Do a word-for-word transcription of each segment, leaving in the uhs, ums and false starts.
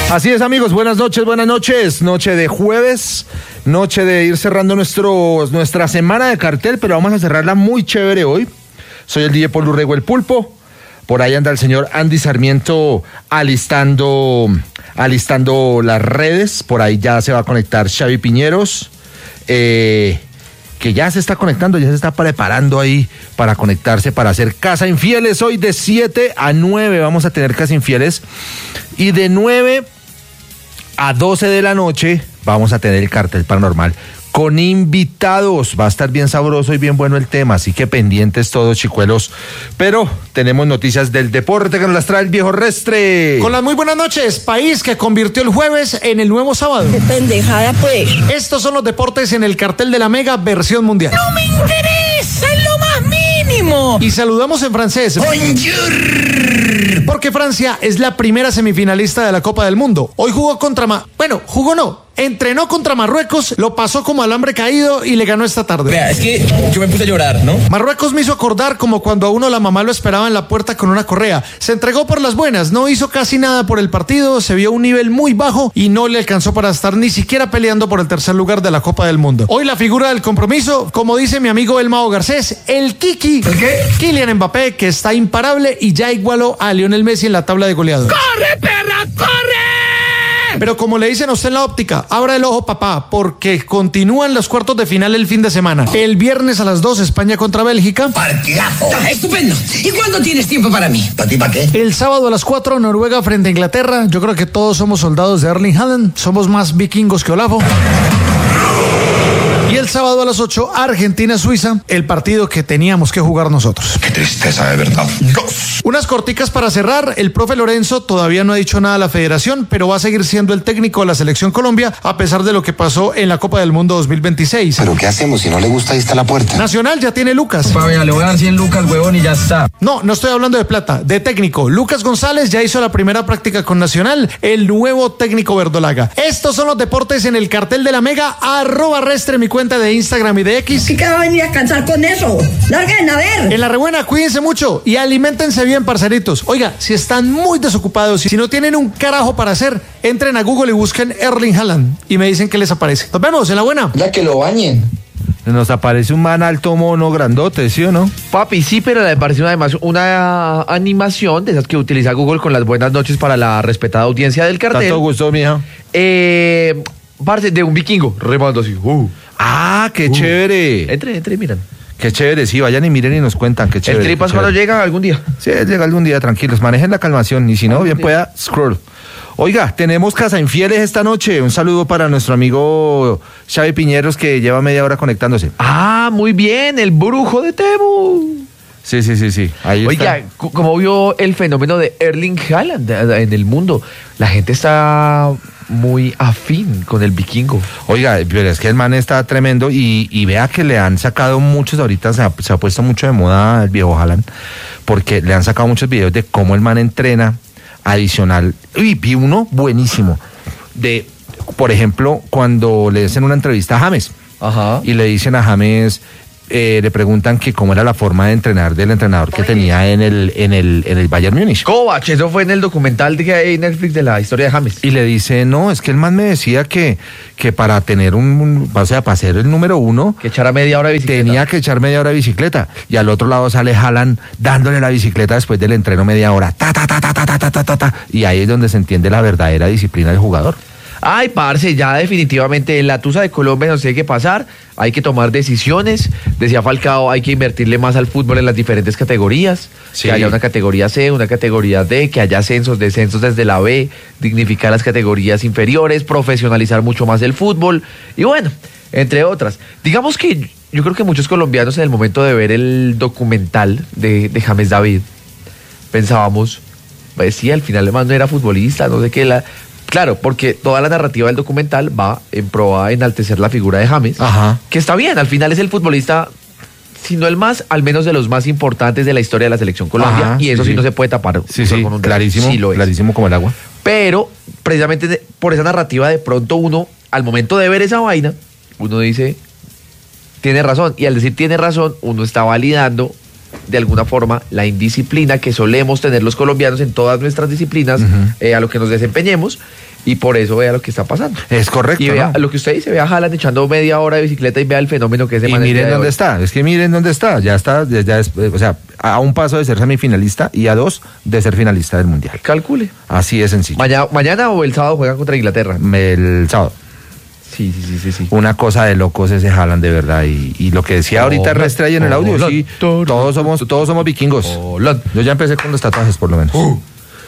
Así es, amigos, buenas noches, buenas noches. Noche de jueves, noche de ir cerrando nuestro, nuestra semana de cartel, pero vamos a cerrarla muy chévere hoy. Soy el D J Paul Urrego, el Pulpo. Por ahí anda el señor Andy Sarmiento alistando, alistando las redes. Por ahí ya se va a conectar Xavi Piñeros, eh, que ya se está conectando, ya se está preparando ahí para conectarse, para hacer Casa Infieles. Hoy de siete a nueve vamos a tener Casa Infieles. Y de nueve a doce de la noche vamos a tener el cartel paranormal con invitados. Va a estar bien sabroso y bien bueno el tema, así que pendientes todos, chicuelos. Pero tenemos noticias del deporte que nos las trae el viejo Restre. Con las muy buenas noches. País que convirtió el jueves en el nuevo sábado. ¡Qué pendejada, pues! Estos son los deportes en el cartel de la Mega versión mundial. ¡No me interesa en lo más mínimo! Y saludamos en francés. ¡Bonjour! Porque Francia es la primera semifinalista de la Copa del Mundo. Hoy jugó contra... Ma... Bueno, jugó no. Entrenó contra Marruecos, lo pasó como alambre caído y le ganó esta tarde. Vea, es que yo me puse a llorar, ¿no? Marruecos me hizo acordar como cuando a uno la mamá lo esperaba en la puerta con una correa. Se entregó por las buenas, no hizo casi nada por el partido, se vio un nivel muy bajo y no le alcanzó para estar ni siquiera peleando por el tercer lugar de la Copa del Mundo. Hoy la figura del compromiso, como dice mi amigo El Mao Garcés, el Kiki. ¿El qué? Kylian Mbappé, que está imparable y ya igualó a Lionel Messi en la tabla de goleadores. ¡Corre, perra, corre! Pero como le dicen a usted en la óptica, abra el ojo, papá, porque continúan los cuartos de final el fin de semana. El viernes a las dos, España contra Bélgica. ¡Partidazo! ¡Estupendo! ¿Y cuándo tienes tiempo para mí? ¿Para ti para qué? El sábado a las cuatro, Noruega frente a Inglaterra. Yo creo que todos somos soldados de Erling Haaland. Somos más vikingos que Olafo. Y el sábado a las ocho, Argentina-Suiza, el partido que teníamos que jugar nosotros. Qué tristeza, de verdad. Dios. Unas corticas para cerrar. El profe Lorenzo todavía no ha dicho nada a la federación, pero va a seguir siendo el técnico de la Selección Colombia, a pesar de lo que pasó en la Copa del Mundo dos mil veintiséis. ¿Pero qué hacemos? Si no le gusta, ahí está la puerta. Nacional ya tiene Lucas. Papi, le voy a dar cien lucas, huevón, y ya está. No, no estoy hablando de plata, de técnico. Lucas González ya hizo la primera práctica con Nacional, el nuevo técnico verdolaga. Estos son los deportes en el cartel de la Mega, arroba Restre, mi cuenta de Instagram y de X. ¿Qué va a venir a cansar con eso? ¡Larguen a ver! En la rebuena, cuídense mucho y aliméntense bien, parceritos. Oiga, si están muy desocupados y si no tienen un carajo para hacer, entren a Google y busquen Erling Haaland y me dicen qué les aparece. Nos vemos en la buena. Ya que lo bañen. Nos aparece un man alto, mono, grandote, ¿sí o no? Papi, sí, pero le parece una, además una animación de esas que utiliza Google con las buenas noches para la respetada audiencia del cartel. Tanto gusto, mija. Eh, parce, de un vikingo, remando así. Uh. Ah, qué uh. chévere. Entre, entre, miran. Qué chévere, sí, vayan y miren y nos cuentan, qué chévere. El tripas cuando llega algún día. Sí, llega algún día, tranquilos, manejen la calmación y si no, bien día. pueda, scroll. Oiga, tenemos Casa Infieles esta noche. Un saludo para nuestro amigo Xavi Piñeros, que lleva media hora conectándose. Ah, muy bien, el brujo de Temu. Sí, sí, sí, sí. Ahí Oiga, está. ¿cómo vio el fenómeno de Erling Haaland en el mundo? La gente está muy afín con el vikingo. Oiga, pero es que el man está tremendo y, y vea que le han sacado muchos, ahorita se ha, se ha puesto mucho de moda el viejo Haaland, porque le han sacado muchos videos de cómo el man entrena. Adicional, uy, vi uno buenísimo de, por ejemplo, cuando le hacen una entrevista a James. Ajá. Y le dicen a James, eh, le preguntan que cómo era la forma de entrenar del entrenador que tenía en el en el en el Bayern Múnich. Kovac, eso fue en el documental de que hay en Netflix de la historia de James. Y le dice, no, es que el man me decía que, que para tener un, un, o sea, para ser el número uno, que echara media hora de bicicleta. Tenía que echar media hora de bicicleta. Y al otro lado sale Haaland dándole la bicicleta después del entreno media hora. Ta, ta, ta, ta, ta, ta, ta, ta, ta. Y ahí es donde se entiende la verdadera disciplina del jugador. Ay, parce, ya definitivamente la tusa de Colombia nos tiene que pasar, hay que tomar decisiones, decía Falcao, hay que invertirle más al fútbol en las diferentes categorías, sí. Que haya una categoría C, una categoría D, que haya ascensos, descensos desde la B, dignificar las categorías inferiores, profesionalizar mucho más el fútbol, y bueno, entre otras. Digamos que yo creo que muchos colombianos en el momento de ver el documental de, de James David, pensábamos, pues sí, al final además no era futbolista, no sé qué, la... Claro, porque toda la narrativa del documental va en pro a enaltecer la figura de James. Ajá. Que está bien, al final es el futbolista, si no el más, al menos de los más importantes de la historia de la Selección Colombia. Ajá, y eso sí, sí sí no se puede tapar. Sí, sí, con un clarísimo, sí lo es. clarísimo como el agua. Pero, precisamente de, por esa narrativa, de pronto uno, al momento de ver esa vaina, uno dice, tiene razón. Y al decir tiene razón, uno está validando de alguna forma la indisciplina que solemos tener los colombianos en todas nuestras disciplinas, uh-huh. eh, a lo que nos desempeñemos, y por eso vea lo que está pasando. Es correcto. Y vea ¿no? lo que usted dice, vea a Haaland echando media hora de bicicleta y vea el fenómeno que es de Y man el día miren de dónde hoy. está, es que miren dónde está, ya está, ya, ya es, o sea, a un paso de ser semifinalista y a dos de ser finalista del Mundial. Calcule. Así de sencillo. Mañana, mañana o el sábado juegan contra Inglaterra. El sábado. Sí, sí, sí, sí, sí. Una cosa de locos ese Haaland, de verdad. Y, y lo que decía ahorita Restre ahí en el audio, Haaland. sí, todos somos, todos somos vikingos. Haaland. Yo ya empecé con los tatuajes, por lo menos. Uh.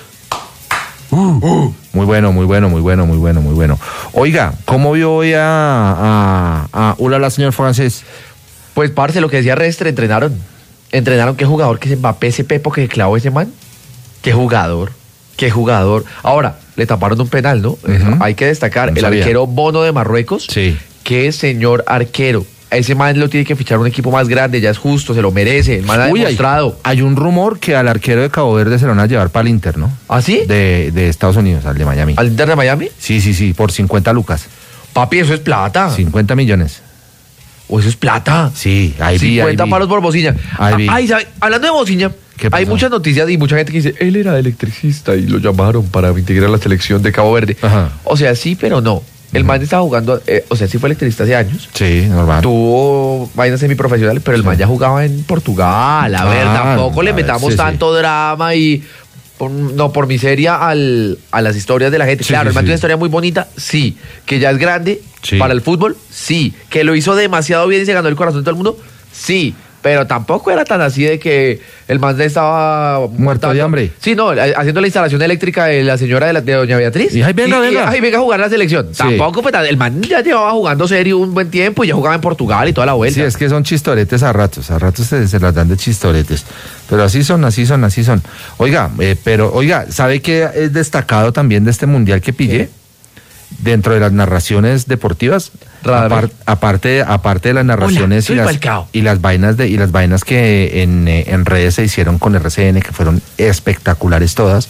Uh, uh. Muy bueno, muy bueno, muy bueno, muy bueno, muy bueno. Oiga, ¿cómo vio hoy a, a, a Ulala, señor francés? Pues, parce, lo que decía Restre, entrenaron. Entrenaron, qué jugador que es Mbappé, ese pepo que clavó ese man. Qué jugador, qué jugador. Ahora, le taparon un penal, ¿no? Uh-huh. Hay que destacar, no el sabía. Arquero Bono de Marruecos. Sí. Qué señor arquero. Ese man lo tiene que fichar un equipo más grande, ya es justo, se lo merece. El man ha Uy, demostrado. Hay, hay un rumor que al arquero de Cabo Verde se lo van a llevar para el Inter, ¿no? ¿Ah, sí? De, de Estados Unidos, al de Miami. ¿Al Inter de Miami? Sí, sí, sí, por cincuenta lucas. Papi, eso es plata. cincuenta millones. ¿O eso es plata? Sí, ahí vi. cincuenta palos por Bociña. Ahí vi. Ay, ¿sabe? Hablando de Bociña, hay muchas noticias y mucha gente que dice, él era electricista y lo llamaron para integrar la selección de Cabo Verde. Ajá. O sea, sí, pero no. El man estaba jugando, eh, o sea, sí fue electricista hace años. Sí, normal. Tuvo vainas semiprofesionales, pero el man ya jugaba en Portugal. A ver, Ah, tampoco a le ver, metamos sí, tanto drama y... por- no, por miseria al, a las historias de la gente. Sí, claro, sí, el man sí. tiene una historia muy bonita, sí. Que ya es grande Sí. para el fútbol, sí. Que lo hizo demasiado bien y se ganó el corazón de todo el mundo, sí. Pero tampoco era tan así de que el man estaba... Muerto montando- de hambre. Sí, no, a- haciendo la instalación eléctrica de la señora de, la, de doña Beatriz. Y ahí venga, venga. ahí venga a jugar la selección. Sí. Tampoco, pues el man ya llevaba jugando serio un buen tiempo y ya jugaba en Portugal y toda la vuelta. Sí, es que son chistoretes a ratos, a ratos se, se las dan de chistoretes. Pero así son, así son, así son. Oiga, eh, pero, oiga, ¿sabe qué es destacado también de este mundial que pillé? ¿Qué? Dentro de las narraciones deportivas, Radamel. apar- aparte, aparte de las narraciones soy y, las, Falcao. y las vainas de y las vainas que en, eh, en redes se hicieron con R C N, que fueron espectaculares todas.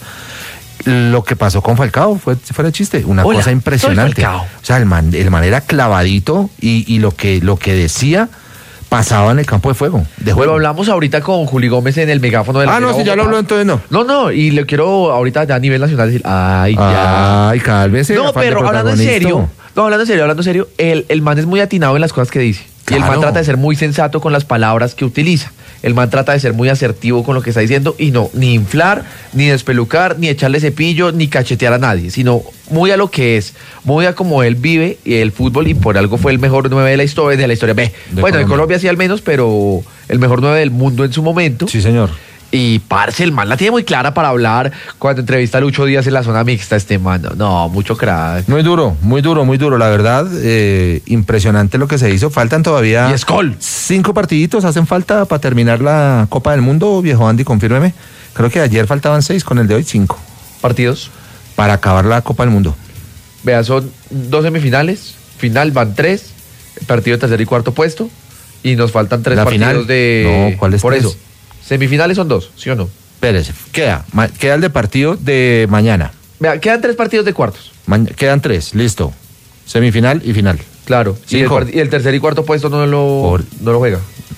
Lo que pasó con Falcao fue fuera de chiste, una Hola, cosa impresionante. soy Falcao. O sea, el man, el man era clavadito y, y lo que lo que decía pasaba en el campo de fuego. De Bueno, juego. hablamos ahorita con Juli Gómez en el megáfono de la Ah, no, Mega si ya lo Bogotá. habló, entonces no. No, no, y le quiero ahorita ya a nivel nacional decir, ay, ya. Ay, cálmese. No, afán de pero hablando en protagonista. serio, no, hablando en serio, hablando en serio, el, el man es muy atinado en las cosas que dice. Y el man Claro. trata de ser muy sensato con las palabras que utiliza. El man trata de ser muy asertivo con lo que está diciendo y no, ni inflar, ni despelucar, ni echarle cepillo, ni cachetear a nadie, sino muy a lo que es, muy a como él vive y el fútbol y por algo fue el mejor nueve de la historia, de la historia. Ve, De bueno, Colombia. en Colombia sí al menos, pero el mejor nueve del mundo en su momento. Sí, señor. Y parce, el man la tiene muy clara para hablar cuando entrevista a Lucho Díaz en la zona mixta, este man. No, no, mucho crack. Muy duro, muy duro, muy duro. La verdad, eh, impresionante lo que se hizo. Faltan todavía Y es gol. cinco partiditos, hacen falta para terminar la Copa del Mundo, viejo Andy, confírmeme. Creo que ayer faltaban seis, con el de hoy cinco, Partidos. para acabar la Copa del Mundo. Vea, son dos semifinales, final van tres, partido de tercer y cuarto puesto, y nos faltan tres La partidos final. de... No, ¿cuál es Por tres? eso, semifinales son dos, ¿sí o no? Espérese, queda, ma- queda el de partido de mañana. Vea, quedan tres partidos de cuartos, Ma- quedan tres, listo. Semifinal y final. claro. Y el, Cinco. part- y el tercer y cuarto puesto no lo, Por- no lo juega.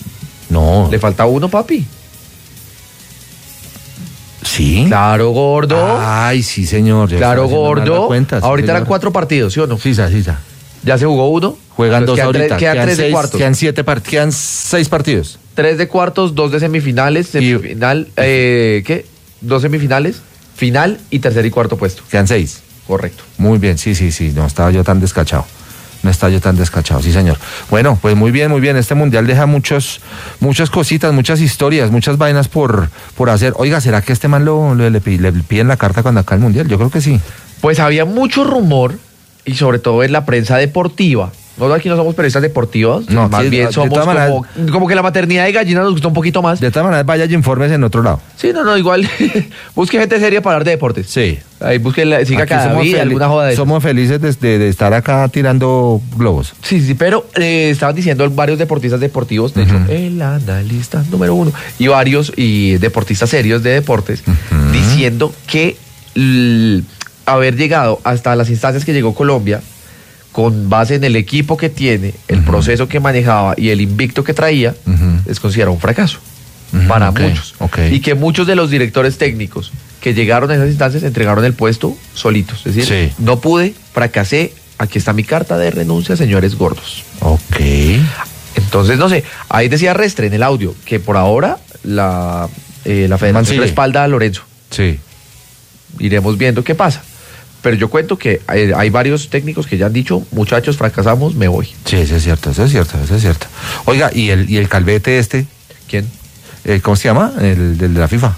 No. Le falta uno, papi. ¿Sí? Claro, gordo. Ay, sí, señor. ya claro, estaba haciendo mal la gordo. cuenta, sí, Ahorita eran señor. cuatro partidos, ¿sí o no? Sí, sa, sí, sa. Ya se jugó uno. Juegan dos Entonces, ahorita. Quedan, tres, quedan tres de seis, cuartos. Quedan siete part- quedan seis partidos. Tres de cuartos, dos de semifinales, semifinal, eh, ¿qué? Dos semifinales, final y tercer y cuarto puesto. Quedan seis. Correcto. Muy bien, sí, sí, sí. No estaba yo tan descachado. No estaba yo tan descachado, sí, señor. Bueno, pues muy bien, muy bien. Este mundial deja muchos, muchas cositas, muchas historias, muchas vainas por, por hacer. Oiga, ¿será que este man lo, lo- le, pi- le piden la carta cuando acá el mundial? Yo creo que sí. Pues había mucho rumor, y sobre todo en la prensa deportiva. Nosotros aquí no somos periodistas deportivos, No, más sí, bien de somos todas maneras- como, como que la maternidad de gallina nos gusta un poquito más. De todas maneras, vaya y informes en otro lado. Sí, no, no, igual. Busque gente seria para hablar de deportes. Sí. Ahí busque, la- siga Aquí cada somos día fel- alguna joda de esas. Somos felices de, de- de estar acá tirando globos. Sí, sí, pero eh, estaban diciendo varios deportistas deportivos, de hecho, el analista número uno, y varios y deportistas serios de deportes, diciendo que l- haber llegado hasta las instancias que llegó Colombia, con base en el equipo que tiene, el proceso que manejaba y el invicto que traía, Ujú. es considerado un fracaso. Ujú, para ok, muchos. ok. Y que muchos de los directores técnicos que llegaron a esas instancias entregaron el puesto solitos. Es decir, Sí. no pude, fracasé, aquí está mi carta de renuncia, señores gordos. Ok. Entonces, no sé, ahí decía Restre en el audio que por ahora la, eh, la federación sigue. respalda a Lorenzo. Sí. Iremos viendo qué pasa. Pero yo cuento que hay, hay varios técnicos que ya han dicho, muchachos, fracasamos, me voy. Sí, eso es cierto, eso es cierto, eso es cierto. Oiga, ¿y el, y el calvete este? ¿Quién? Eh, ¿Cómo se llama? El del de la FIFA.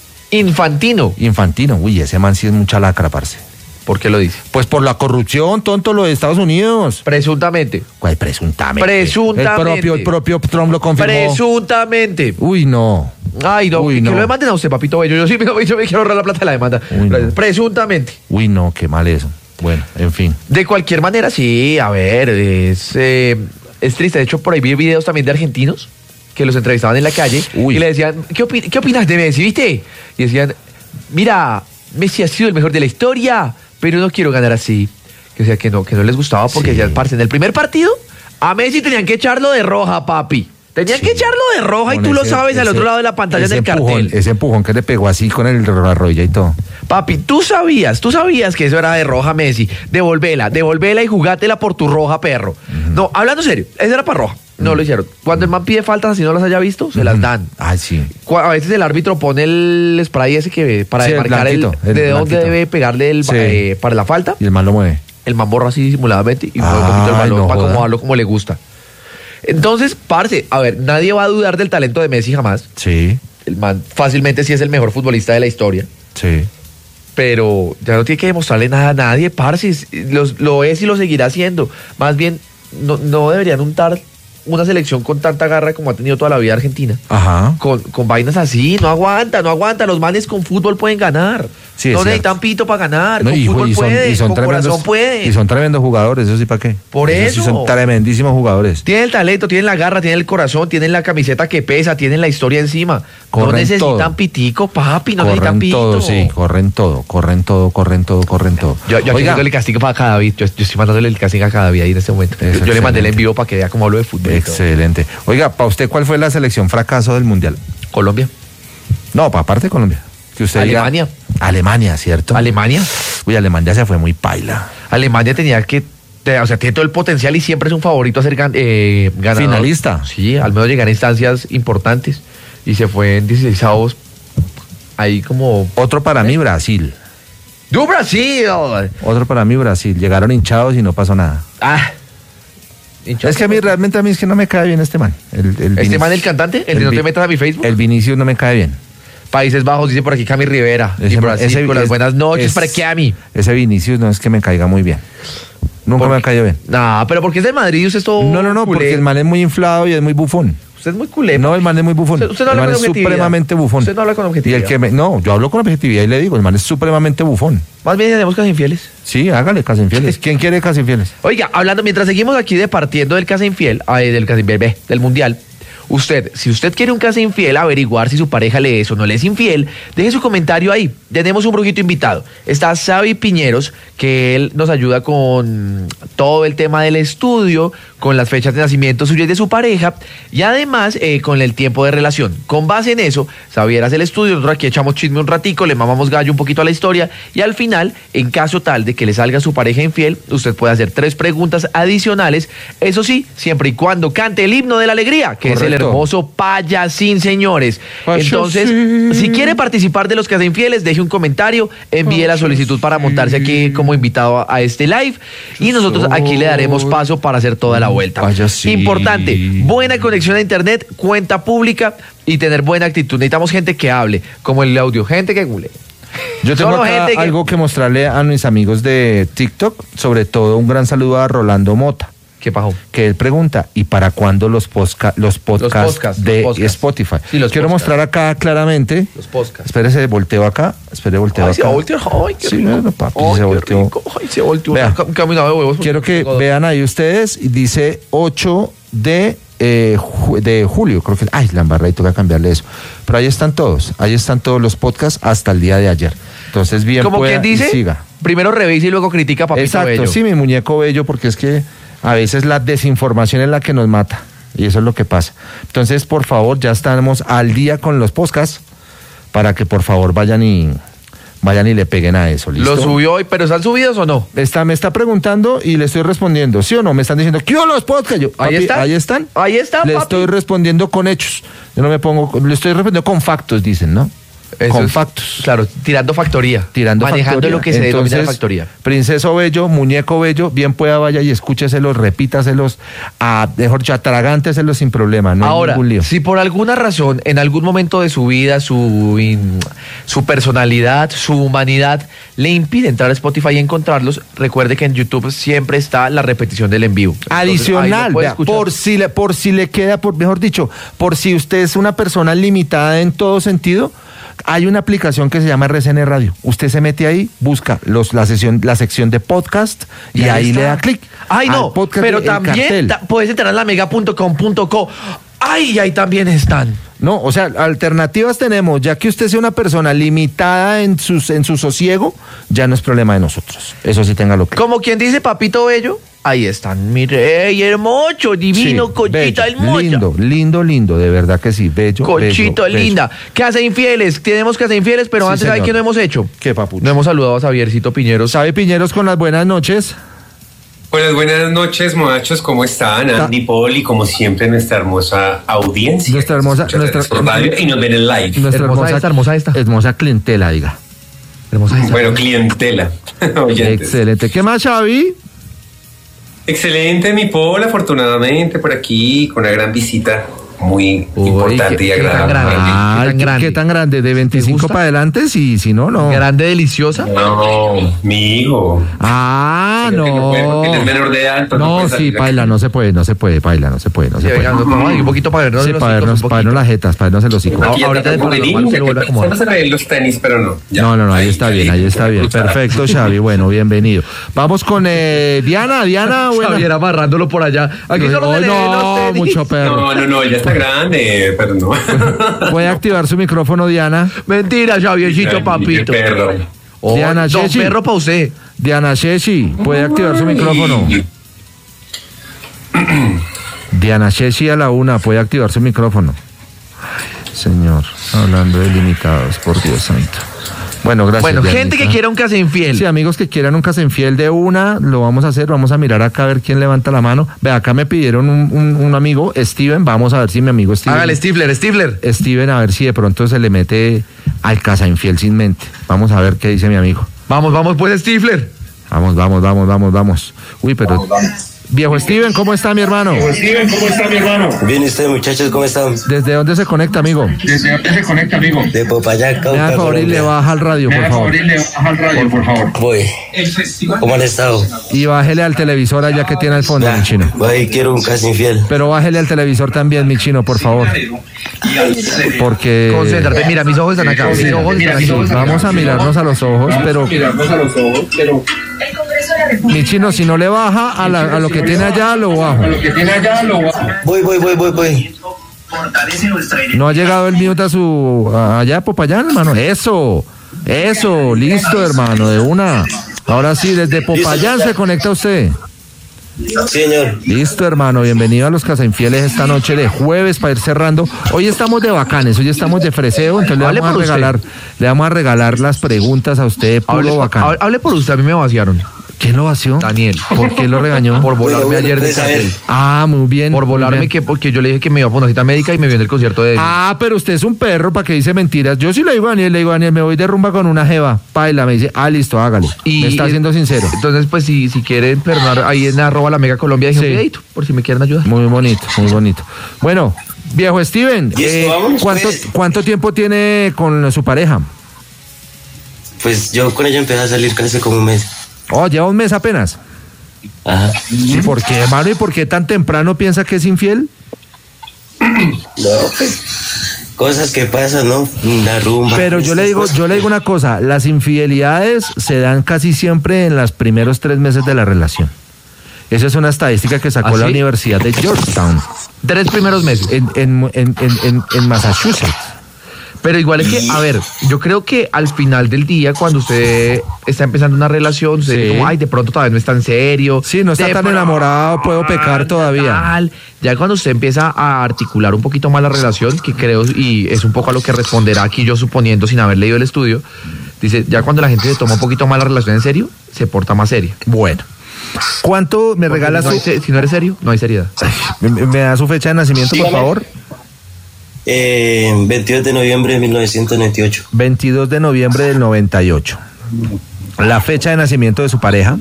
Infantino. Infantino. Uy, ese man sí es mucha lacra, parce. ¿Por qué lo dice? Pues por la corrupción, tonto, lo de Estados Unidos. Presuntamente. ¿Cuál presuntamente? Presuntamente. El propio, el propio Trump lo confirmó. Presuntamente. Uy, no. Ay, no, Uy, que no. lo demanden a usted, papito bello. Yo sí me, yo me quiero ahorrar la plata de la demanda. Uy, no. Presuntamente. Uy, no, qué mal eso. Bueno, en fin. De cualquier manera, sí, a ver, es, eh, es triste. De hecho, por ahí vi videos también de argentinos que los entrevistaban en la calle Uy. y le decían, ¿qué, opi- ¿qué opinas de Messi, viste? Y decían, mira, Messi ha sido el mejor de la historia, pero no quiero ganar así. Que, o sea, que no, que no les gustaba porque Sí. decían, parce, en el primer partido, a Messi tenían que echarlo de roja, papi. Tenían Sí. que echarlo de roja y Con tú lo ese- sabes al ese- otro lado de la pantalla ese del empujón, cartel. Ese empujón que le pegó así con el, la rodilla y todo. Papi, tú sabías, tú sabías que eso era de roja, Messi. Devolvela, devolvela y jugátela por tu roja, perro. No, hablando serio, eso era para roja. No lo hicieron. Cuando el man pide faltas así no las haya visto, se las dan. Ay, sí. Cu- A veces el árbitro pone el spray ese que para Sí, el marcar el, blanquito, el de dónde blanquito. debe pegarle el, Sí. eh, para la falta. Y el man lo mueve. El man borra así disimuladamente y mueve un poquito el Ay, balón no para joda. acomodarlo como le gusta. Entonces, parce, a ver, nadie va a dudar del talento de Messi jamás. Sí, El man fácilmente sí es el mejor futbolista de la historia. sí. Pero ya no tiene que demostrarle nada a nadie, parce, los- lo es y lo seguirá haciendo. Más bien, no, no deberían untar una selección con tanta garra como ha tenido toda la vida Argentina. Ajá. Con, con vainas así, no aguanta, no aguanta. Los manes con fútbol pueden ganar. Sí, es no cierto. necesitan pito para ganar. No, con y, fútbol y son, pueden, y son con tremendos, corazón pueden. y son tremendos jugadores, eso sí, ¿para qué? Por Sí eso. son tremendísimos jugadores. Tienen el talento, tienen la garra, tienen el corazón, tienen la camiseta que pesa, tienen la historia encima. Corren no necesitan todo. pitico, papi, no necesitan Corren pito. todo, sí, corren todo, corren todo, corren todo, corren todo. Yo, yo aquí Oiga, dándole castigo para cada David. Yo, yo estoy mandándole el castigo a cada David ahí en este momento. Yo, Es yo le mandé el excelente. envío para que vea cómo hablo de fútbol. y todo. excelente. Oiga, para usted, ¿cuál fue la selección fracaso del Mundial? Colombia. No, para aparte de Colombia. Que usted diga- Alemania. Alemania, ¿cierto? Alemania. Uy, Alemania se fue muy paila. Alemania tenía que. te- O sea, tiene todo el potencial y siempre es un favorito a ser gan- eh, ganador. Finalista. Sí, al menos llegar a instancias importantes. Y se fue en dieciséis avos. Ahí como. Otro para mí, Brasil. ¡Du Brasil! Otro para mí, Brasil. Llegaron hinchados y no pasó nada. Ah. Es que a mí realmente a mí es que no me cae bien este man. El, el ¿Este Vinic- man el cantante? ¿El, de no Vi- te metas a mi Facebook? El Vinicius no me cae bien. Países Bajos, dice por aquí Cami Rivera. y Ese- Brasil, ese- con las es- buenas noches es- para Cami. Ese Vinicius no es que me caiga muy bien. Nunca ¿Por me ha qué? caído bien. No, pero porque es del Madrid y usted es todo No, no, no, culé. porque el man es muy inflado y es muy bufón. Usted es muy culé. No, el man es muy bufón. Usted- usted no el habla man con es objetividad. supremamente bufón. Usted no habla con Y objetividad. el que me, no, yo hablo con objetividad y le digo, el man es supremamente bufón. Más bien tenemos casi infieles. Sí, hágale casa infieles. ¿Quién quiere casa infieles? Oiga, hablando, mientras seguimos aquí departiendo del casa infiel, ay, del casa infiel, ve, del mundial, usted, si usted quiere un casa infiel, averiguar si su pareja le es o no le es infiel, deje su comentario ahí. Tenemos un brujito invitado. Está Xavi Piñeros, que él nos ayuda con todo el tema del estudio, con las fechas de nacimiento suyo y de su pareja, y además eh, con el tiempo de relación. Con base en eso, Xavier hace el estudio, nosotros aquí echamos chisme un ratico, le mamamos gallo un poquito a la historia, y al final, en caso tal de que le salga su pareja infiel, usted puede hacer tres preguntas adicionales, eso sí, siempre y cuando cante el himno de la alegría, que es el Correcto. hermoso Payasín, señores. Payasín. Entonces, si quiere participar de los casa infieles, deje un comentario, envíe la solicitud para montarse aquí como invitado a, a este live, y nosotros aquí le daremos paso para hacer toda la vuelta. Payasín. Importante, buena conexión a internet, cuenta pública y tener buena actitud. Necesitamos gente que hable, como el audio, gente que gule. Yo tengo Solo acá gente que- algo que mostrarle a mis amigos de TikTok, sobre todo un gran saludo a Rolando Mota, ¿Qué pasó? que él pregunta, ¿y para cuándo los, posca- los podcasts podcasts, de los podcasts. Spotify? Sí, los Quiero podcasts. mostrar acá claramente. Los podcasts. Espérese, volteo acá. Espere, volteo Ay, acá. se volteó, ay, qué Sí, rico. bueno, papi, Ay, se qué volteó. rico. Ay, se volteó. Vea. Un caminado de huevos. Quiero que Tengo dos. vean ahí ustedes, y dice ocho de, eh, ju- de julio, creo que, ay, la embarré y toca cambiarle eso. Pero ahí están todos, ahí están todos los podcasts hasta el día de ayer. Entonces, bien Como pueda quien y dice, siga. primero revisa y luego critica a Papito Exacto, Bello. sí, mi muñeco bello, porque es que a veces la desinformación es la que nos mata. y eso es lo que pasa. Entonces, por favor, ya estamos al día con los podcasts para que por favor vayan y vayan y le peguen a eso. ¿Listo? Lo subió hoy, pero ¿están subidos o no? Está, me está preguntando y le estoy respondiendo, ¿sí o no? Me están diciendo, ¿qué los podcasts? Yo, Ahí papi, están. Ahí están. Ahí están, Le papi. estoy respondiendo con hechos. Yo no me pongo, le estoy respondiendo con factos, dicen, ¿no? Eso con es, factos. Claro, tirando factoría. Tirando manejando factoría. lo que se Entonces, denomina factoría. Princeso Bello, muñeco bello, bien pueda vaya y escúcheselos, repítaselos, a, mejor dicho, atragánteselos sin problema, no hay Ahora, ningún lío. si por alguna razón, en algún momento de su vida, su, in- su personalidad, su humanidad, le impide entrar a Spotify y encontrarlos, recuerde que en YouTube siempre está la repetición del en vivo. Entonces, ahí Adicional, lo puede vea, escuchar. por si le, por si le queda, por mejor dicho, por si usted es una persona limitada en todo sentido, hay una aplicación que se llama R C N Radio. Usted se mete ahí, busca los, la sesión, la sección de podcast y, Y ahí ahí está. le da clic. Ay, al no, podcast pero del también cartel. ta- puedes entrar en la mega punto com punto co. Ay, ahí también están. No, o sea, alternativas tenemos, ya que usted sea una persona limitada en, sus, en su sosiego, ya no es problema de nosotros. Eso sí, téngalo claro. Como quien dice Papito Bello, ahí están. Mi rey hermoso, divino, Sí, Conchita bello, hermosa. lindo, lindo, lindo, de verdad que sí, bello. Conchito bello, bello. linda. Que hace infieles. Tenemos que hacer infieles, pero Sí, antes, ¿sabe señor. qué no hemos hecho? ¿Qué, papu? No hemos saludado a Xaviercito Piñeros. ¿Sabe Piñeros con las buenas noches? Buenas, buenas noches, muchachos, ¿cómo están? Andy, Paul y como siempre nuestra hermosa audiencia. Nuestra hermosa- Escucha nuestra- por radio y nos ven en live. Nuestra Hermosa esta, hermosa esta. Hermosa clientela, diga. Hermosa esta. Bueno, clientela. oyentes. Excelente. ¿Qué más, Xavi? Excelente, mi Paul, afortunadamente por aquí con una gran visita muy Uy, importante qué- y qué tan agradable. grande. Ah, ¿qué tan ¿qué, grande? qué tan grande? ¿De veinticinco gusta? para adelante? Sí, si no, no. Grande, deliciosa. No, mi hijo. Ah, Creo que no puede, no. porque él es menor de edad, entonces no No, puede sí, salir aquí. paila, no se puede, no se puede, paila, no se puede, no se Sí, puede. venga, nos tomamos ahí un poquito para vernos Sí, los para hocicos, vernos, un para vernos poquito. las jetas, para vernos el hocico. Aquí ya ahorita está de como de paranormal se lo vuelve a acomodar. Vamos a ver los tenis, pero no. Ya. No, no, no, ahí está bien, ahí está bien. Perfecto. Perfecto, Xavi, bueno, bienvenido. Vamos con eh, Diana, Diana, bueno. Xavier amarrándolo por allá. Aquí solo Hoy se le ven los no, tenis. mucho perro. No, no, no, ya está grande, pero no. Puede activar su micrófono, Diana. Mentira, Xaviercito, Qué papito. perro. Oh, Diana don Chechi. perro pa' usted. Diana Chechi, puede activar su micrófono. Diana Chechi a la una, puede activar su micrófono. Ay, señor, hablando de limitados, por Dios santo. Bueno, gracias. Bueno, Dianita. gente que quiera un casa infiel. Sí, amigos que quieran un casenfiel de una, lo vamos a hacer, vamos a mirar acá a ver quién levanta la mano. Ve, acá me pidieron un, un, un amigo, Steven, vamos a ver si mi amigo Steven... Hágale, Stifler, Stifler. Steven, a ver si de pronto se le mete al casainfiel sin mente. Vamos a ver qué dice mi amigo. Vamos, vamos, pues, Stifler. Vamos, vamos, vamos, vamos, vamos. Uy, pero... Viejo Steven, ¿cómo está mi hermano? Steven, ¿cómo está mi hermano? Bien, ¿y ustedes, muchachos, cómo están? ¿Desde dónde se conecta, amigo? ¿Desde dónde se conecta, amigo? De Popayán, Me Cauca, da favor y le Colombia. baja al radio, por favor. le baja el radio, por favor. Voy. ¿Cómo han estado? Y bájele al televisor allá que tiene al fondo, mi chino. Voy, quiero un casi infiel. Pero bájele al televisor también, mi chino, por favor. Porque... Concéntrate, mira, mis ojos están acá. Mis ojos están Sí, aquí. vamos a mirarnos a los ojos, pero Mirarnos a los ojos, pero mi chino, si no le baja a, la- a lo que tiene allá, lo bajo. lo que tiene allá lo baja. Voy, voy, voy, voy, voy. No ha llegado el mute a su... a- allá, Popayán, hermano. Eso, eso, listo, hermano, de una. Ahora sí, desde Popayán se conecta usted. Sí, señor. Listo, hermano, bienvenido a los Casainfieles esta noche de jueves para ir cerrando. Hoy estamos de bacanes, hoy estamos de freseo, entonces le Hable vamos a por usted. regalar, le vamos a regalar las preguntas a usted, puro Hable, bacán. hable- hable por usted, a mí me vaciaron. ¿Quién lo vació? Daniel. ¿Por qué lo regañó? Por volarme Bueno, bueno, ayer de pues, a ver. cartel. Ah, muy bien. Por muy volarme bien. que porque yo le dije que me iba a poner una cita médica y me vio en el concierto de él. Ah, pero usted es un perro para que dice mentiras. Yo sí le digo a Daniel, le digo a Daniel, me voy de rumba con una jeva. Paila, me dice, ah, listo, hágale. me está siendo sincero. Entonces, pues, si, si quieren perdonar, ahí en arroba la Mega Colombia, dije Sí. un videito, por si me quieren ayudar. Muy bonito, muy bonito. Bueno, viejo Steven, Y esto, eh, vámonos, ¿cuánto, pues. ¿cuánto tiempo tiene con su pareja? Pues yo con ella empecé a salir casi como un mes. Oh, lleva un mes apenas. Ajá. ¿Y por qué, hermano? ¿Y por qué tan temprano piensa que es infiel? No, pues. Cosas que pasan, ¿no? La rumba. Pero yo le digo, yo le digo una cosa, las infidelidades se dan casi siempre en los primeros tres meses de la relación. Esa es una estadística que sacó ¿Ah, la sí? Universidad de Georgetown Tres primeros meses. en, en, en, en, en- en Massachusetts. Pero igual es que, a ver, yo creo que al final del día, cuando usted está empezando una relación, usted Sí. dice como, ay, de pronto todavía no es tan serio. Sí, no está de tan pronto, enamorado, puedo pecar todavía. tal. Ya cuando usted empieza a articular un poquito más la relación, que creo, y es un poco a lo que responderá aquí yo suponiendo sin haber leído el estudio, dice, ya cuando la gente se toma un poquito más la relación en serio, se porta más seria. Bueno. ¿Cuánto me regala No su... hay se- si no eres serio, no hay seriedad. ¿Me, me da su fecha de nacimiento, por Dígame. favor? Eh, veintidós de noviembre de mil novecientos noventa y ocho. veintidós de noviembre del noventa y ocho. La fecha de nacimiento de su pareja.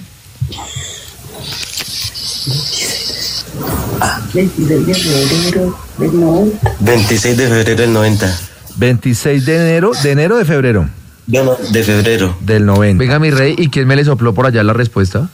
veintiséis de febrero del noventa. veintiséis de enero, de enero o de febrero No, no, de febrero. del noventa. Venga, mi rey, ¿y quién me le sopló por allá la respuesta?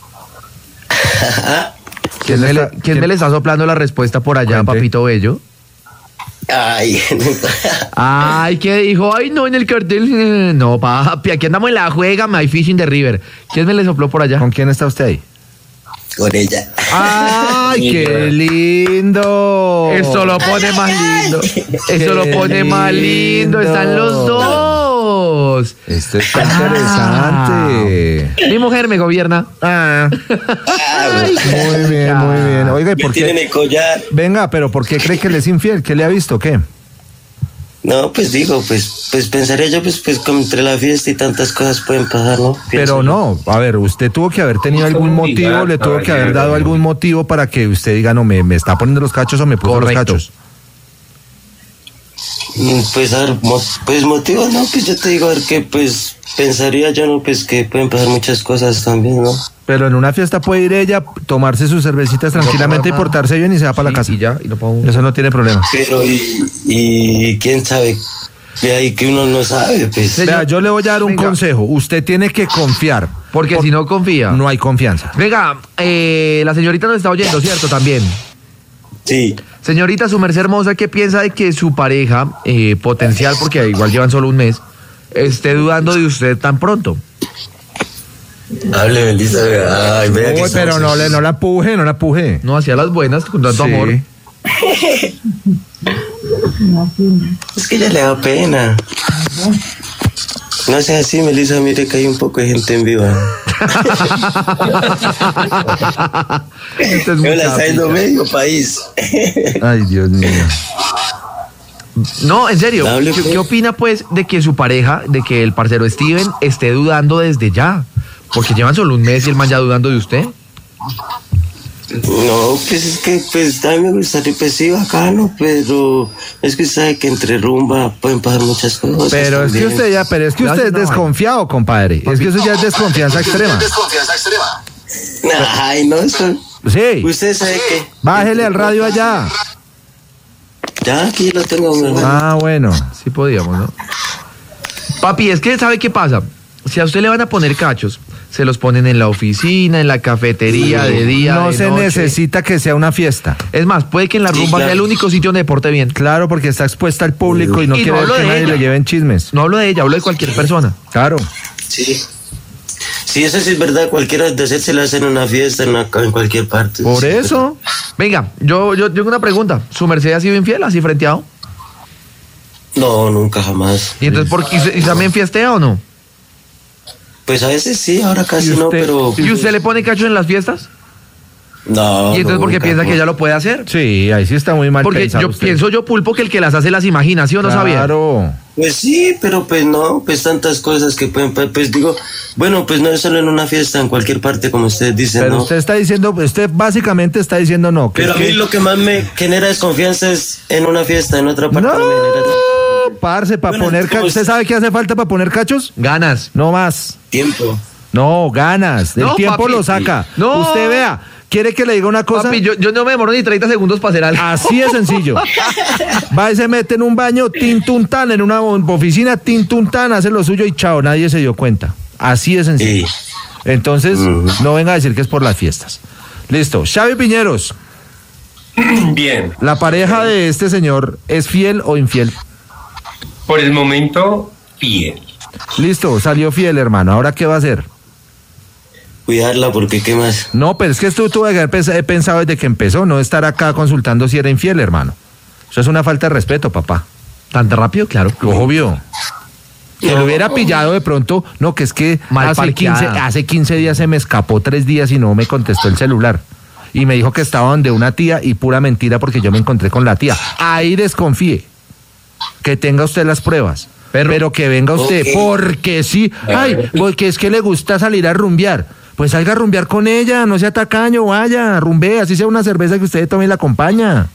¿Quién, me, le, está- quién quién- me le está soplando la respuesta por allá, Cuente. papito bello? Ay, Ay, ¿qué dijo? Ay, no, en el cartel. eh, No, papi, aquí andamos en la juega, my fishing the river. ¿Quién me le sopló por allá? ¿Con quién está usted ahí? con ella. ¡Ay, qué lindo! Eso lo pone más lindo. Eso lo pone más lindo. Están los dos. Esto está Ah. interesante. Mi mujer me gobierna. Ah, muy bien, muy bien. Oiga, ¿y Me por tienen qué? el collar. Venga, pero ¿por qué cree que le es infiel? ¿Qué le ha visto? ¿Qué? No, pues digo, pues, pues pensaría yo, pues, pues, como entre la fiesta y tantas cosas pueden pasar, ¿no? Pienso Pero yo. no, a ver, usted tuvo que haber tenido algún motivo, le tuvo que haber dado algún motivo para que usted diga, no, me, me está poniendo los cachos o me puso los Correcto. cachos. Mm, Pues, a ver, mo- pues motivos, no, pues yo te digo, a ver, que pues pensaría yo, ¿no? Pues que pueden pasar muchas cosas también, ¿no? Pero en una fiesta puede ir ella, tomarse sus cervecitas tranquilamente y portarse bien y se va para la casa. Y ya, y no puedo. Eso no tiene problema. Pero, y, y quién sabe, de ahí que uno no sabe, pues. Sí. Vea, yo le voy a dar un Venga. consejo. Usted tiene que confiar. Porque Por- si no confía. No hay confianza. Venga, eh, la señorita nos está oyendo, ¿cierto? También. Sí. Señorita, su merced hermosa, ¿qué piensa de que su pareja, eh, potencial, porque igual llevan solo un mes, esté dudando de usted tan pronto? Hable, Melissa, ay, vea que Uy, pero estamos- no, le, no la puje, no la puje. No, hacía las buenas con tanto Sí. amor. Es que ya le da pena. No sea así, Melissa, mire que hay un poco de gente en viva. Usted es muy Me la está yendo capica. medio país. Ay, Dios mío. No, en serio, Hable, ¿qué, pues. qué opina pues de que su pareja, de que el parcero Steven esté dudando desde ya? Porque llevan solo un mes y el man ya dudando de usted. No, pues es que pues a mí me gustaría, pues sí, bacano, pero es que sabe que entre rumba pueden pasar muchas cosas. Pero es que también. usted ya, pero es que Ya usted es no, desconfiado, compadre. Es que eso ya es desconfianza extrema. Ay, no, eso. Sí. Usted sabe que. Bájele al radio allá. Ya aquí lo tengo, mi hermano. Ah, bueno. Sí podíamos, ¿no? Papi, es que ¿sabe qué pasa? Si a usted le van a poner cachos, se los ponen en la oficina, en la cafetería, de día, No de se noche. necesita que sea una fiesta. Es más, puede que en la Sí, rumba claro. sea el único sitio donde porte bien. Claro, porque está expuesta al público y no Y no quiere hablo que de nadie ella. le lleven chismes. No hablo de ella, hablo de cualquier persona. Claro. Sí. Sí, eso sí es verdad. Cualquiera de hacerse la hace en una fiesta, en, una- en cualquier parte. Por Sí, eso. Venga, yo, yo tengo una pregunta. ¿Su merced ha sido infiel, así frenteado? No, nunca jamás. ¿Y entonces por qué y también fiestea o no? Pues a veces sí, ahora casi ¿Y no, usted- pero. ¿Y usted le pone cacho en las fiestas? No. ¿Y entonces por qué nunca, piensa que no. ella lo puede hacer? Sí, ahí sí está muy mal Porque pensado yo usted. pienso yo, Pulpo, que el que las hace las imagina, ¿sí o no sabía? Claro. Pues sí, pero pues no, pues tantas cosas que pueden, pa- pues digo, bueno, pues no es solo en una fiesta, en cualquier parte, como ustedes dicen, Pero ¿no? usted está diciendo, usted básicamente está diciendo no. Que Pero a es mí que- lo que más me genera desconfianza es en una fiesta, en otra parte No, no me genera parce, para Bueno, poner ¿cómo cachos. ¿Usted es? sabe qué hace falta para poner cachos? Ganas. No más. tiempo. No, ganas. El No, tiempo papi. lo saca. No. Usted vea, ¿quiere que le diga una cosa? Papi, yo, yo no me demoro ni treinta segundos para hacer algo. Así de sencillo. Va y se mete en un baño, tintuntán, en una oficina, tintuntán, hace lo suyo y chao, nadie se dio cuenta. Así de sencillo. Sí. Entonces, no venga a decir que es por las fiestas. Listo. Xavi Piñeros, Bien, ¿la pareja de este señor es fiel o infiel? por el momento, fiel. Listo, salió fiel, hermano. ¿Ahora qué va a hacer? Cuidarla porque qué más. No, pero es que esto tuve que haber pens- he pensado desde que empezó, no estar acá consultando si era infiel, hermano. Eso es una falta de respeto, papá. ¿Tan rápido? Claro. Obvio. Que lo hubiera pillado de pronto, no, que es que Mal hace parqueada. quince, hace quince días se me escapó tres días y no me contestó el celular. Y me dijo que estaba donde una tía y pura mentira porque yo me encontré con la tía. Ahí desconfíe. Que tenga usted las pruebas. Perro. Pero que venga usted, Ok. porque sí. Ay, porque es que le gusta salir a rumbear. Pues salga a rumbear con ella, no sea tacaño, vaya, rumbee, así sea una cerveza que usted tome y la acompaña.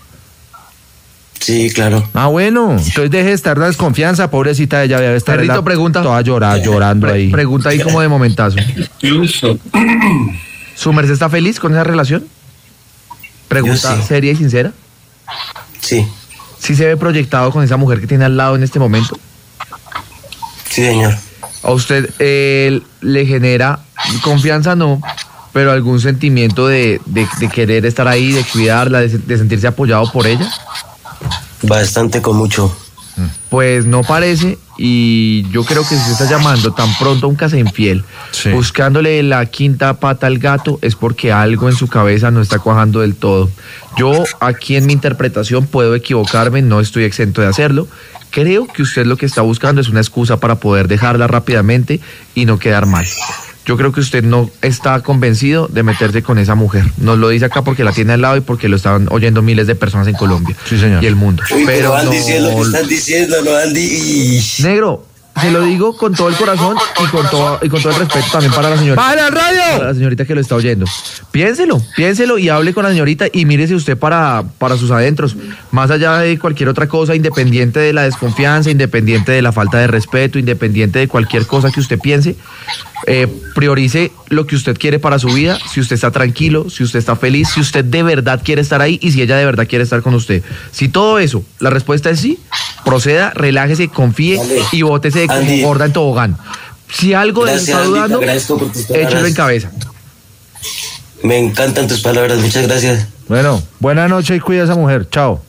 Sí, claro. Ah, bueno, entonces deje de estar la desconfianza, pobrecita, ella debe estar Perrito, la- pregunta. toda llorada, llorando Pre- ahí. pregunta ahí como de momentazo. Incluso. ¿Su merced está feliz con esa relación? Pregunta Yo sí. seria y sincera. Sí, ¿Sí se ve proyectado con esa mujer que tiene al lado en este momento? sí, señor. ¿A usted eh, le genera confianza? No, pero algún sentimiento de, de- de querer estar ahí, de cuidarla, de, de sentirse apoyado por ella. Bastante con mucho. Pues no parece, y yo creo que si usted está llamando tan pronto a un casa infiel, Sí. buscándole la quinta pata al gato, es porque algo en su cabeza no está cuajando del todo. Yo aquí en mi interpretación puedo equivocarme, no estoy exento de hacerlo. Creo que usted lo que está buscando es una excusa para poder dejarla rápidamente y no quedar mal. Yo creo que usted no está convencido de meterse con esa mujer. Nos lo dice acá porque la tiene al lado y porque lo están oyendo miles de personas en Colombia Sí, señor. y el mundo. Uy, pero Pero Andy, no... sí es lo que están diciendo, ¿no, Andy? Y- Negro, se lo digo con todo el corazón y con todo, y con todo el respeto también para la señorita. ¡Para el radio! Para la señorita que lo está oyendo. Piénselo, piénselo y hable con la señorita y mírese usted para, para sus adentros. Más allá de cualquier otra cosa, independiente de la desconfianza, independiente de la falta de respeto, independiente de cualquier cosa que usted piense, eh, priorice lo que usted quiere para su vida, si usted está tranquilo, si usted está feliz, si usted de verdad quiere estar ahí y si ella de verdad quiere estar con usted. Si todo eso, la respuesta es sí, proceda, relájese, confíe Vale. y bótese como Andy. gorda en tobogán. Si algo de eso Gracias, está Andy, te dudando, agradezco por tus palabras. échelo en cabeza. Me encantan tus palabras, muchas gracias. Bueno, buena noche y cuida a esa mujer. Chao.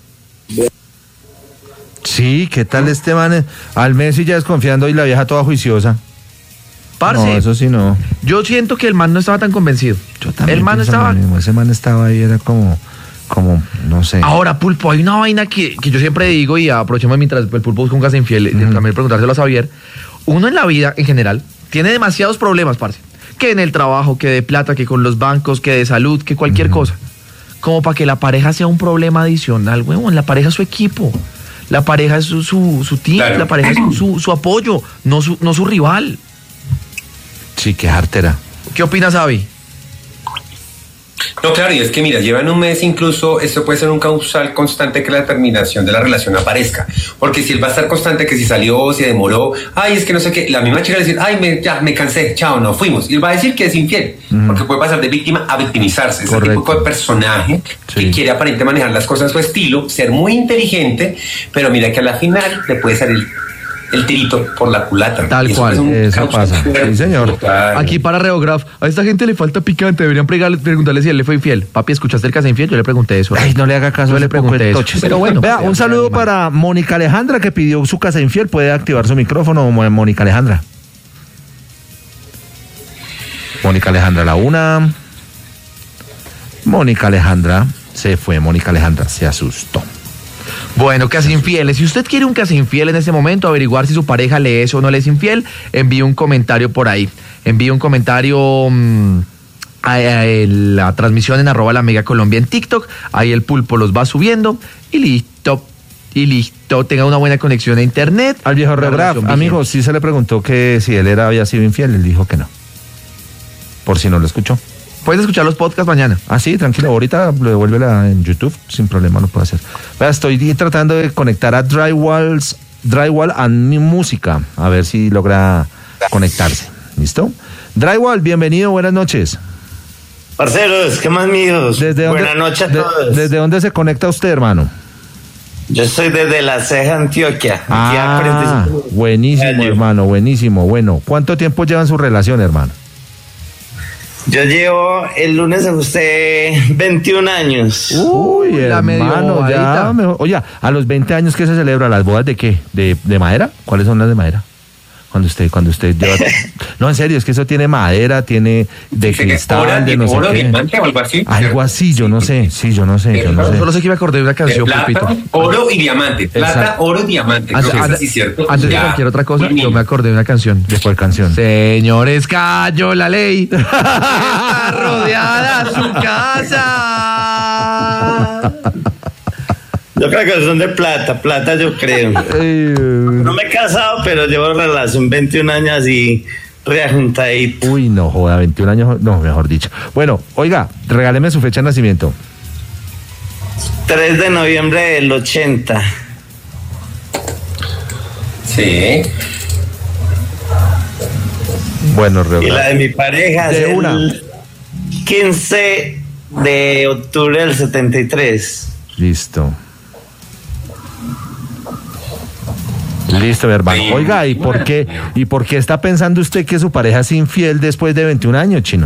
Sí, ¿qué tal este man? Al Messi ya desconfiando y la vieja toda juiciosa. Parce, No, eso sí no. yo siento que el man no estaba tan convencido. Yo también el man no pienso lo estaba... mismo. Ese man estaba ahí, era como, como, no sé. Ahora, Pulpo, hay una vaina que, que yo siempre digo y aprovechemos mientras el Pulpo busca un casa infiel, eh, también preguntárselo a Xavier. Uno en la vida, en general, tiene demasiados problemas, parce. Que en el trabajo, que de plata, que con los bancos, que de salud, que cualquier cosa. Como para que la pareja sea un problema adicional, huevón. La pareja es su equipo. La pareja es su, su, su team, Claro. la pareja es su, su apoyo, no su, no su rival. Sí, qué jartera. ¿Qué opinas, Avi? No, claro, y es que mira, llevan un mes incluso, esto puede ser un causal constante que la terminación de la relación aparezca. Porque si él va a estar constante, que si salió, se demoró, ay, es que no sé qué, la misma chica va a decir, ay, me, ya, me cansé, chao, no fuimos. Y él va a decir que es infiel, porque puede pasar de víctima a victimizarse. Es el Correcto. tipo de personaje Sí. que quiere aparentemente manejar las cosas a su estilo, ser muy inteligente, pero mira que a la final le puede salir el tirito por la culata. Tal Y eso cual, es un eso causal pasa. fuerte. Sí, señor. Claro. Aquí para Reograph, a esta gente le falta picante, deberían pregarle- preguntarle si él le fue infiel. Papi, ¿escuchaste el casa infiel? Yo le pregunté eso. Ay, no le haga caso Yo a le ese poco pregunté de eso. toches. Pero bueno. Vea, un saludo para Mónica Alejandra que pidió su casa infiel. Puede activar su micrófono, Mo- Mónica Alejandra. Mónica Alejandra, la una. Mónica Alejandra se fue. Mónica Alejandra se asustó. Bueno, casi infieles. Si usted quiere un casi infiel en este momento, averiguar si su pareja le es o no le es infiel, envíe un comentario por ahí. Envíe un comentario mmm, a, a la transmisión en arroba la Mega Colombia en TikTok. Ahí el Pulpo los va subiendo y listo. Y listo. Tenga una buena conexión a internet. Al viejo Una Reograph, relación amigo, vigente. sí se le preguntó que si él era, había sido infiel. Él dijo que no. Por si no lo escuchó. Puedes escuchar los podcasts mañana. Ah, sí, tranquilo, ahorita lo devuelve la- en YouTube, sin problema lo puedo hacer. Vea, estoy tratando de conectar a Drywalls, Drywall a mi música, a ver si logra conectarse. ¿Listo? Drywall, bienvenido, buenas noches. Parceros, ¿qué más, mijos? ¿Desde dónde, Buenas noches a de- todos. ¿Desde dónde se conecta usted, hermano? Yo soy desde La Ceja, Antioquia. Aquí a Ah, cuarenta y cinco. buenísimo, Gallo. hermano, buenísimo. Bueno, ¿cuánto tiempo llevan su relación, hermano? Yo llevo, el lunes ajusté veintiún años. Uy, la medio hermano, ya, bobadita. mejor- oye, a los veinte años, ¿qué se celebra? ¿Las bodas de qué? ¿De, de madera? ¿Cuáles son las de madera? Cuando usted, cuando usted lleva... No, en serio, es que eso tiene madera, tiene de Sí, cristal, oro, de no sé oro, qué. diamante o algo así. Algo así, yo no sé, sí, yo no sé, yo no sé. Solo sé que me acordé de una canción, Plata, Pepito. oro y diamante. Plata, Exacto. oro y diamante. Creo que es así, ¿cierto? Antes de Ya. cualquier otra cosa, Muy bien. yo me acordé de una canción. ¿De cuál canción? Señores, cayó la ley. Está rodeada su casa. Yo creo que son de plata, plata yo creo. No me he casado, pero llevo relación veintiún años y reajuntadito. Uy, no, joda, veintiún años, no, mejor dicho. Bueno, oiga, regáleme su fecha de nacimiento. tres de noviembre del ochenta. Sí. Bueno, Y la regáleme. de mi pareja De es una. el quince de octubre del setenta y tres. Listo. Listo, mi hermano. Sí. Oiga, ¿y por qué, y por qué está pensando usted que su pareja es infiel después de veintiún años, Chino?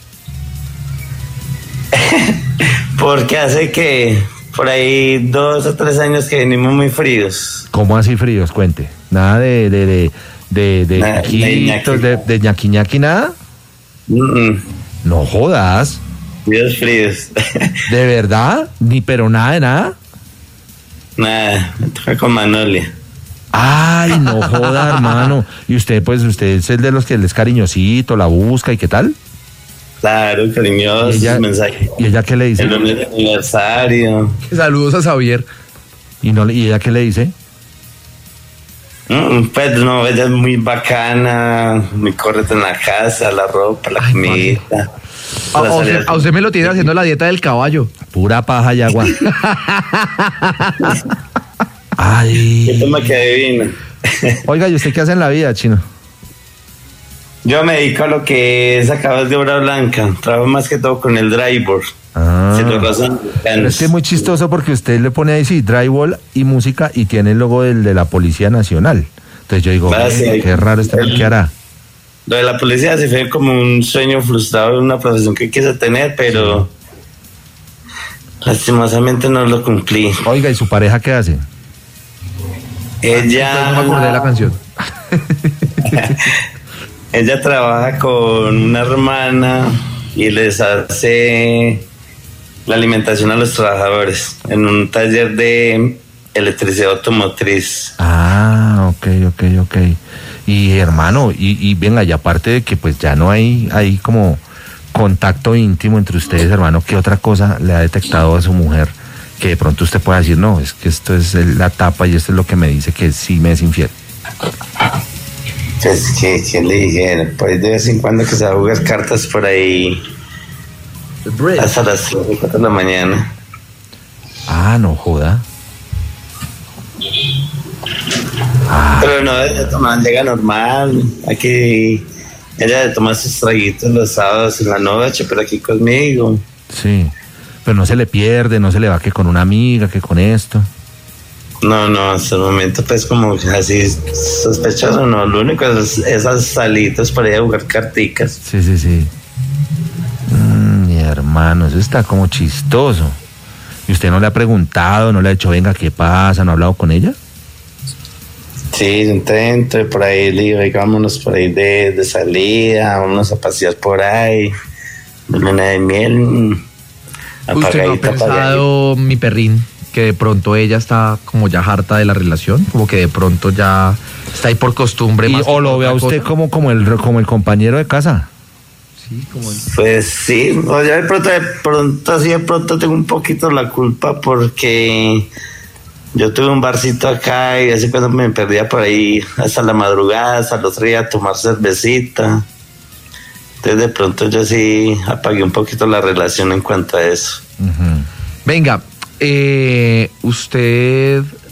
Porque hace que por ahí dos o tres años que venimos muy fríos. ¿Cómo así fríos? Cuente. Nada de, de, de, de, de, Nada, de ñaquitos, ñaqui. de, de ñaqui ñaqui, nada. Mm, mm, No jodas. fríos, fríos. ¿De verdad? Ni pero nada de nada. Nada, me toca con Manolia. Ay, no joda, hermano. Y usted, pues, usted es el de los que él es cariñosito, la busca y qué tal. Claro, cariñosos, ¿Y ella, mensajes. ¿Y ella qué le dice? El lunes de aniversario. Saludos a Xavier. ¿Y, no, le- ¿Y ella qué le dice? Mm, Pues no, ella es muy bacana, muy correcta en la casa, la ropa, la comida. A, la a usted, salida- a usted me lo tiene haciendo la dieta del caballo. Pura paja y agua. ¿Qué Ay. toma que adivina? Oiga, ¿y usted qué hace en la vida, Chino? Yo me dedico a lo que es acabar de obra blanca. Trabajo más que todo con el driver. Ah. Si lo razón, Pero es que es muy chistoso porque usted le pone ahí, sí, drywall y música y tiene el logo del, de la Policía Nacional. Entonces yo digo, Ah, sí. "Ve, qué raro este, El- ¿qué hará?" Lo de la policía se fue como un sueño frustrado, una profesión que quise tener, pero lastimosamente no lo cumplí. Oiga, ¿y su pareja qué hace? Ella, No me acordé de la canción. ella trabaja con una hermana y les hace la alimentación a los trabajadores en un taller de electricidad automotriz. Ah, ok, ok, ok. Y hermano, y, y venga, y aparte de que pues ya no hay, hay como contacto íntimo entre ustedes, hermano, ¿qué otra cosa le ha detectado a su mujer que de pronto usted pueda decir, no, es que esto es el- la tapa y esto es lo que me dice que sí me es infiel? Pues que, que le dijera, pues de vez en cuando que se va a jugar cartas por ahí hasta las cinco o cuatro de la mañana. Ah, no joda. Pero no, ella toma, llega normal. Aquí ella de tomar sus traguitos los sábados en la noche, pero aquí conmigo. Sí, pero no se le pierde, no se le va que con una amiga, que con esto. No, no, hasta el momento pues como así sospechoso, no. Lo único es esas salitas para ir a jugar carticas. Sí, sí, sí. Mm, mi hermano, eso está como chistoso. ¿Y usted no le ha preguntado, no le ha dicho, venga, qué pasa, no ha hablado con ella? Sí, yo intento, por ahí le digo, "Oiga, vámonos por ahí de, de salida, vámonos a pasear por ahí, de luna de miel, mm, ¿Usted no ha apagadita, apagadita". pensado, mi perrín, que de pronto ella está como ya harta de la relación? Como que de pronto ya está ahí por costumbre. Y, más que o lo por ve a otra usted cosa. como, como, el, como el compañero de casa. Sí, como el- Pues sí, o ya de pronto, de pronto, así de pronto tengo un poquito la culpa porque yo tuve un barcito acá y así cuando me perdía por ahí hasta la madrugada, hasta el otro día a tomar cervecita. Entonces de pronto yo sí apagué un poquito la relación en cuanto a eso. Ujú. Venga, eh, usted